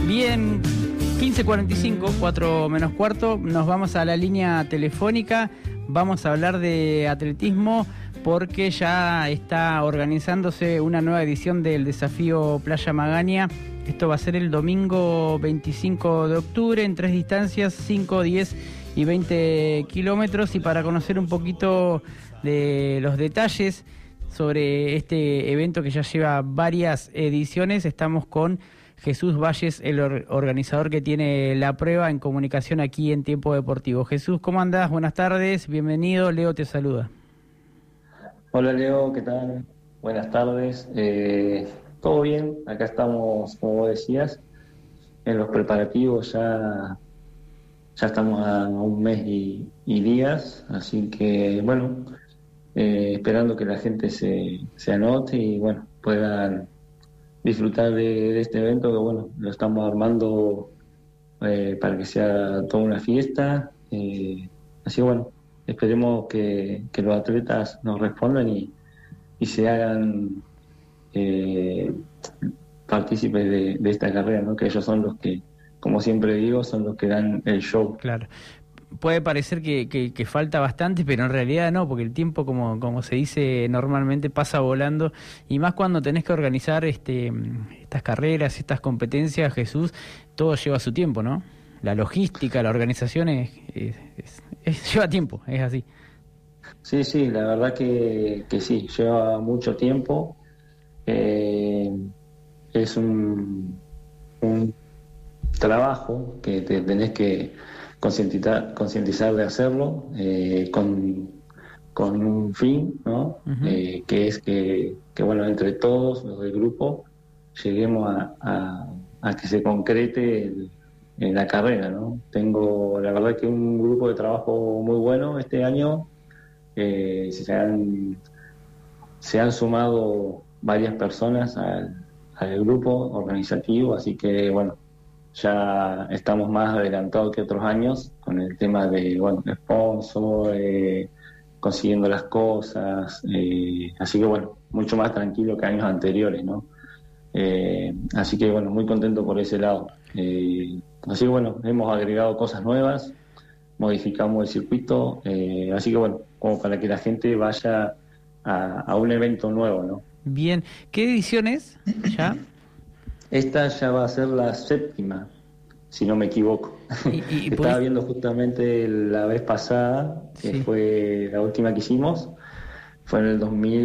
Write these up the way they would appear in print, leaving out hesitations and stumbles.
Bien, 15:45, 4 menos cuarto, nos vamos a la línea telefónica, vamos a hablar de atletismo porque ya está organizándose una nueva edición del desafío Playa Magaña. Esto va a ser el domingo 25 de octubre en 3 distancias, 5, 10 y 20 kilómetros. Y para conocer un poquito de los detalles sobre este evento que ya lleva varias ediciones, estamos con Jesús Valles, el organizador que tiene la prueba, en comunicación aquí en Tiempo Deportivo. Jesús, ¿cómo andás? Buenas tardes, bienvenido, Leo te saluda. Hola Leo, ¿qué tal? Buenas tardes. ¿Todo bien? Acá estamos, como vos decías, en los preparativos, ya estamos a un mes y días, así que bueno, esperando que la gente se anote y bueno, puedan disfrutar de este evento que bueno, lo estamos armando para que sea toda una fiesta, así que bueno, esperemos que los atletas nos respondan y se hagan partícipes de esta carrera, ¿no? Que ellos son los que, como siempre digo, son los que dan el show. Claro. Puede parecer que falta bastante, pero en realidad no, porque el tiempo, como se dice normalmente, pasa volando, y más cuando tenés que organizar estas carreras, estas competencias, Jesús, todo lleva su tiempo, ¿no? La logística, la organización lleva tiempo, es así. Sí, la verdad que sí, lleva mucho tiempo. Es un trabajo que te tenés que concientizar de hacerlo, con un fin, ¿no? Uh-huh. Que es que bueno, entre todos los del grupo lleguemos a que se concrete en la carrera, ¿no? Tengo la verdad que un grupo de trabajo muy bueno este año. Se han sumado varias personas al grupo organizativo, así que bueno, ya estamos más adelantados que otros años con el tema de, bueno, sponsor, consiguiendo las cosas, así que bueno, mucho más tranquilo que años anteriores, ¿no? Así que bueno, muy contento por ese lado. Así que bueno, hemos agregado cosas nuevas, modificamos el circuito, así que bueno, como para que la gente vaya a un evento nuevo, ¿no? Bien, ¿qué edición es ya? Esta ya va a ser la 7ª, si no me equivoco. Estaba viendo justamente la vez pasada, que sí, fue la última que hicimos, fue en el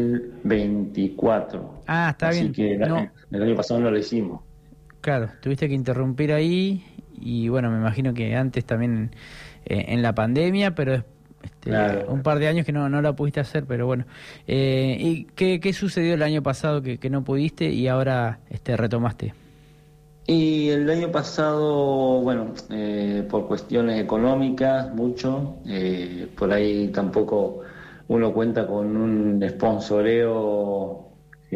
2024. Ah, está Así bien. que No, el año pasado no lo hicimos. claro, tuviste que interrumpir ahí, y bueno, me imagino que antes también en la pandemia, pero Claro. un par de años que no la pudiste hacer, pero bueno. ¿Y qué sucedió el año pasado que no pudiste y ahora retomaste? Y el año pasado, bueno, por cuestiones económicas, mucho, por ahí tampoco uno cuenta con un sponsoreo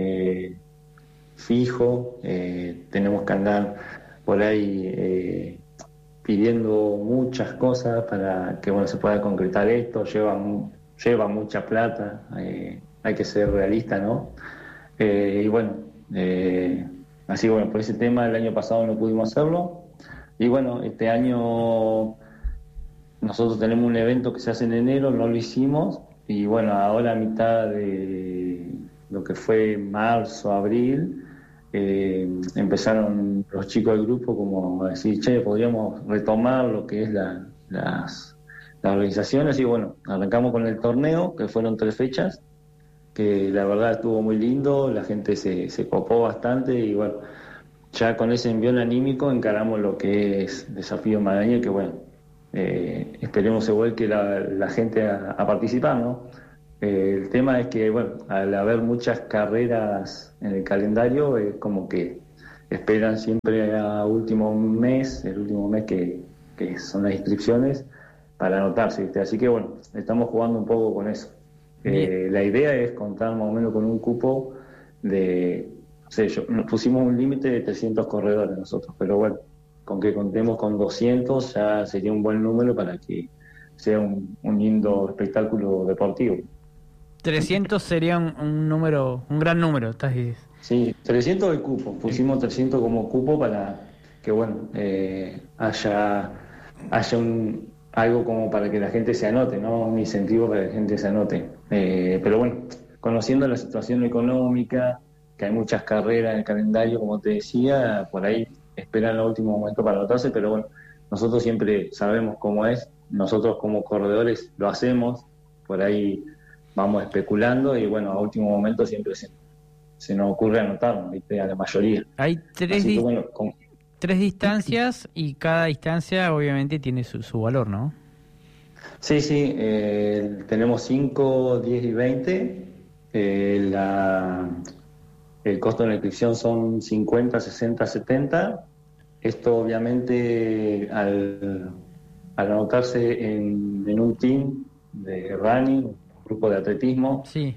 fijo, tenemos que andar por ahí pidiendo muchas cosas para que bueno se pueda concretar esto, lleva mucha plata, hay que ser realista, ¿no? Y bueno, así que bueno, por ese tema el año pasado no pudimos hacerlo, y bueno, este año nosotros tenemos un evento que se hace en enero, no lo hicimos, y bueno, ahora a mitad de lo que fue marzo, abril, empezaron los chicos del grupo como a decir, che, podríamos retomar lo que es las organizaciones, y bueno, arrancamos con el torneo, que fueron 3 fechas, que la verdad estuvo muy lindo, la gente se copó bastante, y bueno, ya con ese envión anímico encaramos lo que es Desafío Magaña, que bueno, esperemos se vuelque la gente a participar, ¿no? El tema es que, bueno, al haber muchas carreras en el calendario, es como que esperan siempre a último mes, el último mes que son las inscripciones, para anotarse, ¿viste? Así que bueno, estamos jugando un poco con eso. La idea es contar más o menos con un cupo de, no sé, nos pusimos un límite de 300 corredores nosotros, pero bueno, con que contemos con 200 ya sería un buen número para que sea un lindo espectáculo deportivo. 300 sería un número, un gran número, estás diciendo. Sí, 300 el cupo, pusimos 300 como cupo para bueno, haya algo como para que la gente se anote, ¿no? Un incentivo para que la gente se anote. Pero bueno, conociendo la situación económica, que hay muchas carreras en el calendario, como te decía, por ahí esperan el último momento para anotarse, pero bueno, nosotros siempre sabemos cómo es, nosotros como corredores lo hacemos, por ahí vamos especulando y bueno, a último momento siempre se nos ocurre anotarnos, ¿viste? A la mayoría. Hay Así que bueno, tres distancias y cada distancia obviamente tiene su valor, ¿no? sí, sí, tenemos 5, 10 y 20. El costo de la inscripción son 50, 60, 70. Esto obviamente al anotarse en un team de running, un grupo de atletismo, Sí.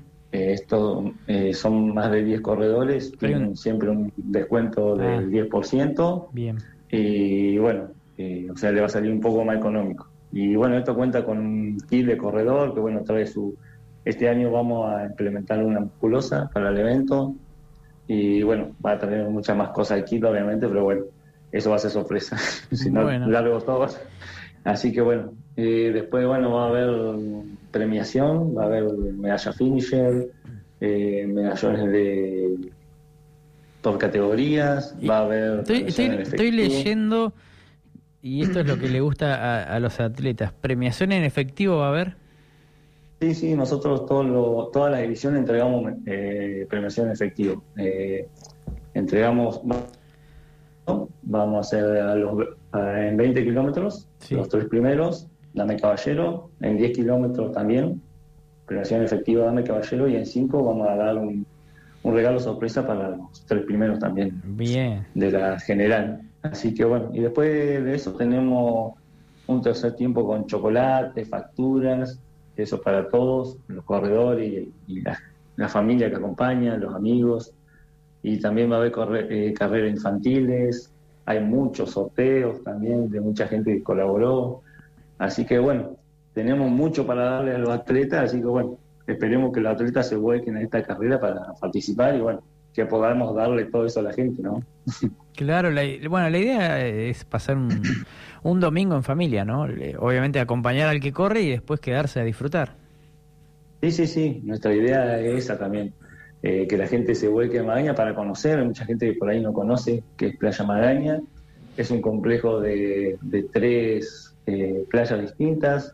Son más de 10 corredores, tienen siempre un descuento del 10%. Bien. Y bueno, o sea, le va a salir un poco más económico. Y bueno, esto cuenta con un kit de corredor que bueno, este año vamos a implementar una musculosa para el evento y bueno, va a tener muchas más cosas el kit obviamente, pero bueno, eso va a ser sorpresa, si no largo todo. Así que bueno, después bueno, va a haber premiación, va a haber medalla finisher, medallones por categorías, va a haber... Estoy leyendo, y esto es lo que le gusta a los atletas, ¿premiación en efectivo va a haber? Sí, nosotros todas las ediciones entregamos premiación en efectivo. Entregamos, vamos a hacer en 20 kilómetros, los 3 primeros, Dame Caballero, en 10 kilómetros también, premiación efectiva Dame Caballero, y en 5 vamos a dar un regalo sorpresa para los 3 primeros también. Bien. De la general. Así que bueno, y después de eso tenemos un tercer tiempo con chocolate, facturas, eso para todos, los corredores y la familia que acompaña, los amigos. Y también va a haber carreras infantiles, hay muchos sorteos también de mucha gente que colaboró. Así que bueno, tenemos mucho para darle a los atletas, así que bueno, esperemos que los atletas se vuelquen a esta carrera para participar y bueno, que podamos darle todo eso a la gente, ¿no? Claro, la idea es pasar un domingo en familia, ¿no? Obviamente acompañar al que corre y después quedarse a disfrutar. Sí, nuestra idea es esa también, que la gente se vuelque a Magaña para conocer, hay mucha gente que por ahí no conoce que es Playa Magaña, es un complejo de 3 playas distintas,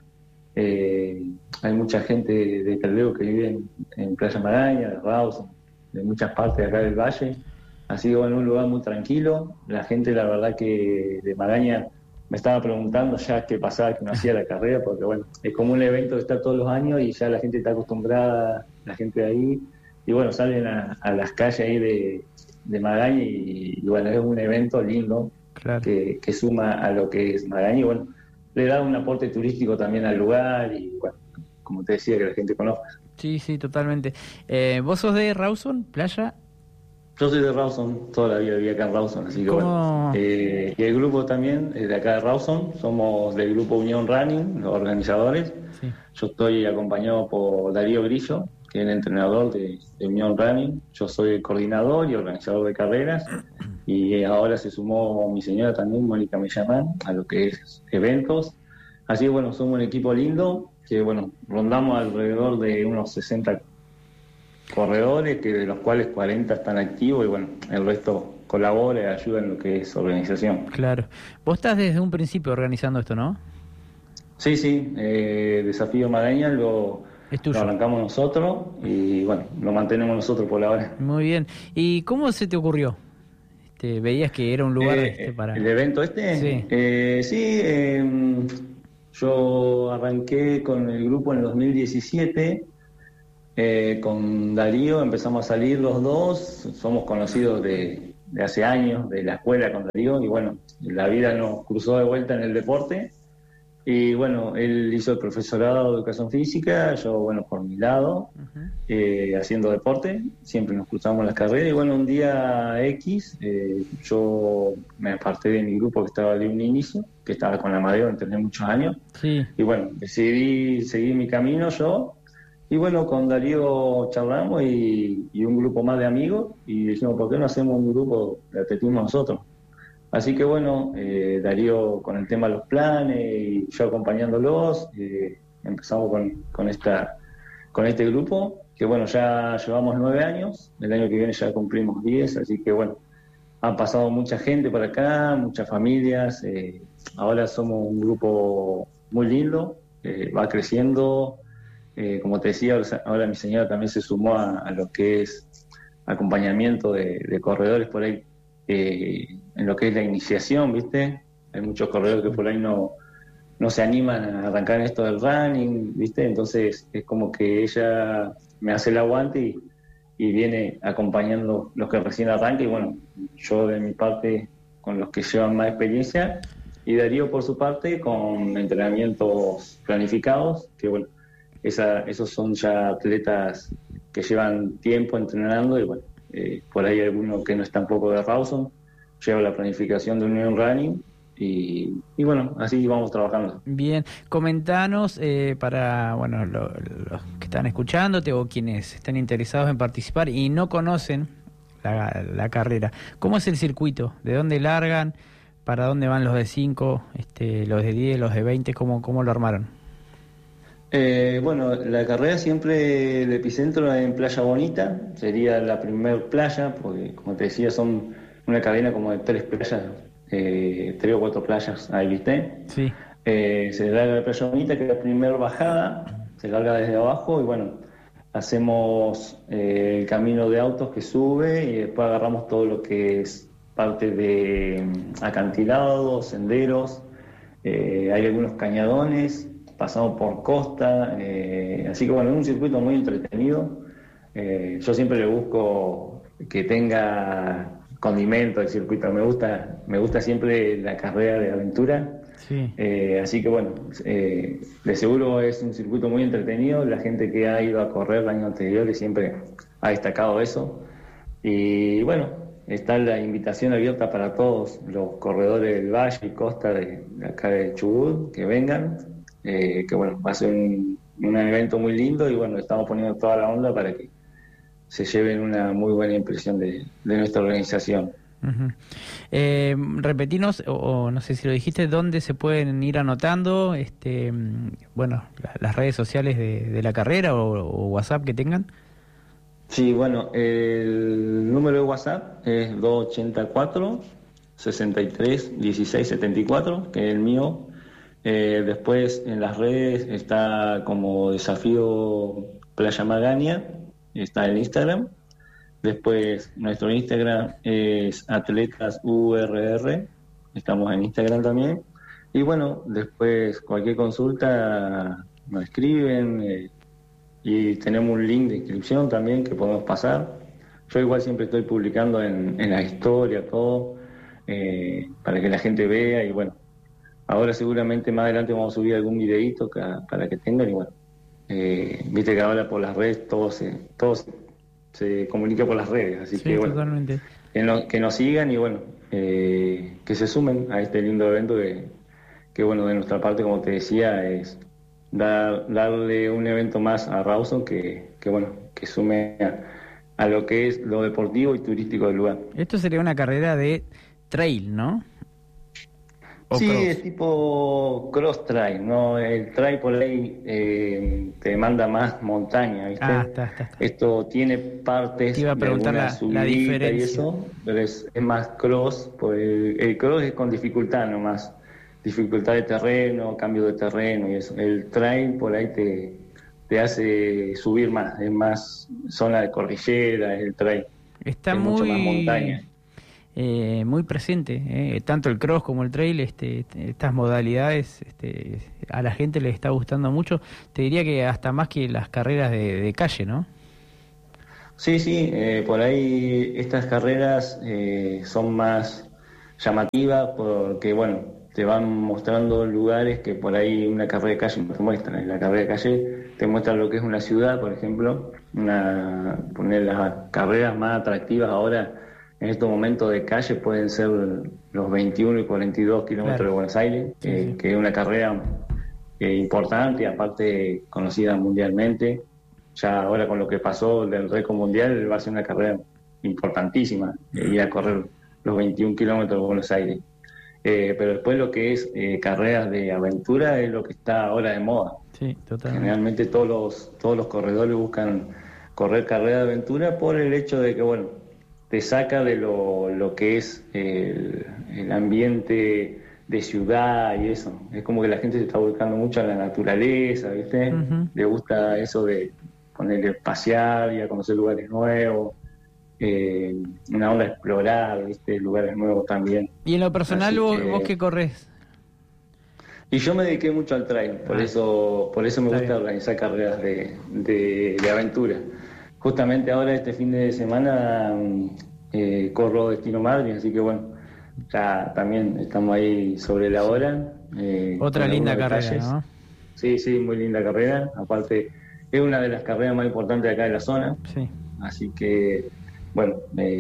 hay mucha gente de Caldeo que vive en Playa Magaña, de Rawson, de muchas partes de acá del valle, así que bueno, un lugar muy tranquilo. La gente, la verdad que de Magaña me estaba preguntando ya qué pasaba, que no hacía la carrera, porque bueno, es como un evento que está todos los años y ya la gente está acostumbrada, la gente de ahí, y bueno, salen a las calles ahí de Magaña y bueno, es un evento lindo, claro, que suma a lo que es Magaña y bueno, le da un aporte turístico también al lugar y bueno, como te decía, que la gente conozca. Sí, totalmente. ¿Vos sos de Rawson, playa? Yo soy de Rawson, toda la vida viví acá en Rawson, así que bueno. Y el grupo también es de acá de Rawson, somos del grupo Unión Running, los organizadores. Sí. Yo estoy acompañado por Darío Grillo, que es el entrenador de Unión Running. Yo soy el coordinador y organizador de carreras. Y ahora se sumó mi señora también, Mónica Mellamán, a lo que es eventos. Así que bueno, somos un equipo lindo, que bueno, rondamos alrededor de unos 60 corredores, que de los cuales 40 están activos y bueno, el resto colabora y ayuda en lo que es organización. Claro. Vos estás desde un principio organizando esto, ¿no? Sí, Desafío Magaña lo arrancamos nosotros y bueno, lo mantenemos nosotros por ahora. Muy bien. ¿Y cómo se te ocurrió? ¿Veías que era un lugar para...? ¿El evento este? Sí. Yo arranqué con el grupo en el 2017, con Darío empezamos a salir los dos, somos conocidos de hace años, de la escuela con Darío, y bueno, la vida nos cruzó de vuelta en el deporte, y bueno, él hizo el profesorado de educación física, yo bueno, por mi lado, haciendo deporte, siempre nos cruzamos las carreras, y bueno, un día X, yo me aparté de mi grupo que estaba de un inicio, que estaba con Amadeo, tenía muchos años, sí. Y bueno, decidí seguir mi camino yo, y bueno, con Darío charlamos y un grupo más de amigos, y dijimos, ¿por qué no hacemos un grupo de atletismo nosotros? Así que bueno, Darío con el tema de los planes y yo acompañándolos, empezamos con este grupo, que bueno, ya llevamos 9 años, el año que viene ya cumplimos 10, así que bueno, han pasado mucha gente por acá, muchas familias, ahora somos un grupo muy lindo, va creciendo, como te decía, ahora mi señora también se sumó a lo que es acompañamiento de corredores por ahí, en lo que es la iniciación, ¿viste? Hay muchos corredores que por ahí no se animan a arrancar en esto del running, ¿viste? Entonces es como que ella me hace el aguante y viene acompañando los que recién arrancan y bueno, yo de mi parte con los que llevan más experiencia y Darío por su parte con entrenamientos planificados, que bueno, esos son ya atletas que llevan tiempo entrenando y bueno, por ahí alguno que no es tampoco de Rawson, lleva la planificación de Unión Running y bueno, así vamos trabajando. Bien, comentanos para bueno los que están escuchándote o quienes están interesados en participar y no conocen la carrera. ¿Cómo es el circuito? ¿De dónde largan? ¿Para dónde van los de 5, los de 10, los de 20? ¿Cómo lo armaron? Bueno, la carrera siempre el epicentro en Playa Bonita, sería la primer playa, porque como te decía son una cadena como de 3 playas, 3 o 4 playas, ahí viste. Sí. Se larga de Playa Bonita, que es la primera bajada, se larga desde abajo y bueno, hacemos el camino de autos que sube y después agarramos todo lo que es parte de acantilados, senderos, hay algunos cañadones, pasamos por costa, así que bueno, es un circuito muy entretenido. Yo siempre le busco que tenga condimento el circuito, me gusta siempre la carrera de aventura. Sí. Así que bueno, de seguro es un circuito muy entretenido, la gente que ha ido a correr el año anterior siempre ha destacado eso. Y bueno, está la invitación abierta para todos los corredores del Valle y Costa de acá de Chubut, que vengan, que bueno, va a ser un evento muy lindo y bueno, estamos poniendo toda la onda para que se lleven una muy buena impresión de nuestra organización. Uh-huh. Repetinos, o no sé si lo dijiste, dónde se pueden ir anotando, bueno, las redes sociales de la carrera o WhatsApp que tengan. Sí, bueno, el número de WhatsApp es 284 63 16 74, que es el mío. Después en las redes está como Desafío Playa Magaña, está en Instagram. Después nuestro Instagram es atletasURR, estamos en Instagram también. Y bueno, después cualquier consulta nos escriben y tenemos un link de inscripción también que podemos pasar. Yo igual siempre estoy publicando en la historia todo, para que la gente vea y bueno, ahora seguramente más adelante vamos a subir algún videíto para que tengan y bueno, viste que ahora por las redes todo se comunica por las redes, así Sí, que bueno, totalmente. que nos sigan y bueno, que se sumen a este lindo evento que bueno, de nuestra parte, como te decía, es darle un evento más a Rawson que bueno, que sume a lo que es lo deportivo y turístico del lugar. Esto sería una carrera de trail, ¿no? Sí, cross. es tipo cross trail, ¿no? El trail por ahí te demanda más montaña, ¿viste? Está. Esto tiene partes Te iba a de preguntar alguna la subidita diferencia. y eso, pero es más cross, pues el cross es con dificultad nomás, dificultad de terreno, cambio de terreno y eso. El trail por ahí te hace subir más, es más zona de cordillera, es el trail, Está es mucho más montaña. muy presente, tanto el cross como el trail, estas modalidades, a la gente le está gustando mucho. Te diría que hasta más que las carreras de calle, ¿no? Sí, por ahí estas carreras son más llamativas porque, bueno, te van mostrando lugares que por ahí una carrera de calle no te muestra. En la carrera de calle te muestra lo que es una ciudad, por ejemplo, poner las carreras más atractivas ahora. En estos momentos de calle pueden ser los 21 y 42 kilómetros Claro. de Buenos Aires, Sí. que es una carrera importante, aparte conocida mundialmente. Ya ahora con lo que pasó del récord mundial va a ser una carrera importantísima, ir a correr los 21 kilómetros de Buenos Aires. Pero después lo que es carreras de aventura es lo que está ahora de moda. Sí, totalmente. Generalmente todos los corredores buscan correr carreras de aventura por el hecho de que, bueno, te saca de lo que es el ambiente de ciudad y eso. Es como que la gente se está volcando mucho a la naturaleza, ¿viste? Uh-huh. Le gusta eso de ponerle pasear y a conocer lugares nuevos. Una onda de explorar, ¿viste? Lugares nuevos también. Y en lo personal, vos qué corres. Y yo me dediqué mucho al trail, por eso me gusta organizar carreras de aventura. Justamente ahora este fin de semana corro Destino Madrid, así que bueno, ya también estamos ahí sobre la hora. Otra linda carrera, ¿no? Sí, muy linda carrera. Aparte, es una de las carreras más importantes de acá de la zona. Sí. Así que, bueno,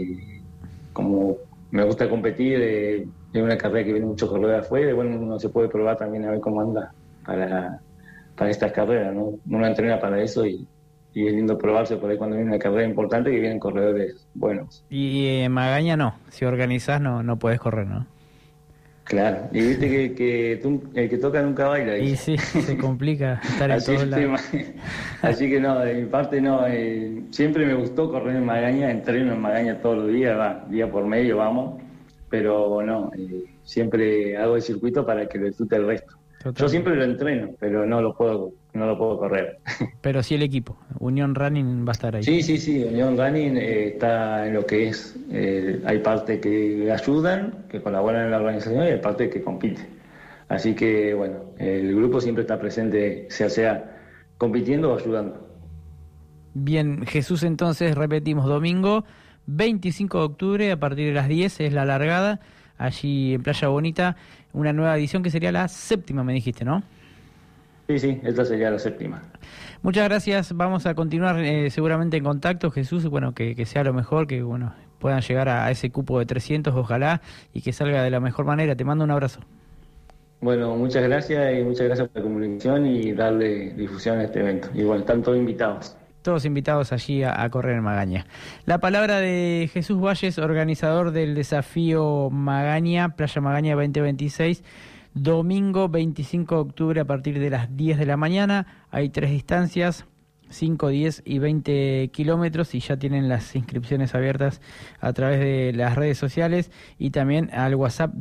como me gusta competir, es una carrera que viene mucho corredor de afuera, y bueno, uno se puede probar también a ver cómo anda para estas carreras, ¿no? Uno entrena para eso y es lindo probarse por ahí cuando viene una carrera importante que vienen corredores buenos. Y en Magaña no, si organizás no puedes correr, ¿no? Claro, y viste que el que toca nunca baila. Y sí, se complica estar en todos lados. Así que no, de mi parte no, siempre me gustó correr en Magaña, entreno en Magaña todos los días, día por medio vamos, pero no, siempre hago el circuito para que lo disfrute el resto. Total. Yo siempre lo entreno, pero no lo puedo correr. Pero sí el equipo, Unión Running va a estar ahí. Sí, Unión Running está en lo que es, hay parte que ayudan, que colaboran en la organización, y hay parte que compite. Así que, bueno, el grupo siempre está presente, sea compitiendo o ayudando. Bien, Jesús, entonces repetimos, domingo 25 de octubre a partir de las 10 es la largada, allí en Playa Bonita, una nueva edición que sería la 7ª, me dijiste, ¿no? Sí, esta sería la 7ª. Muchas gracias, vamos a continuar seguramente en contacto, Jesús, bueno, que sea lo mejor, que bueno puedan llegar a ese cupo de 300, ojalá, y que salga de la mejor manera. Te mando un abrazo. Bueno, muchas gracias y muchas gracias por la comunicación y darle difusión a este evento. Y bueno, están todos invitados. Todos invitados allí a correr en Magaña. La palabra de Jesús Valles, organizador del desafío Magaña, Playa Magaña 2026, domingo 25 de octubre a partir de las 10 de la mañana. Hay 3 distancias, 5, 10 y 20 kilómetros, y ya tienen las inscripciones abiertas a través de las redes sociales y también al WhatsApp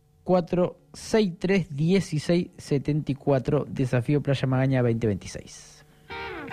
280-463-1674, desafío Playa Magaña 2026.